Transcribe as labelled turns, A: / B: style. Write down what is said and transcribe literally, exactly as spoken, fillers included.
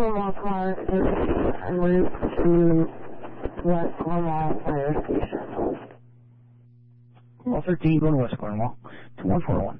A: Cornwall car is en route to West Cornwall Fire Station.
B: Well, thirteen going to West Cornwall. two one four one.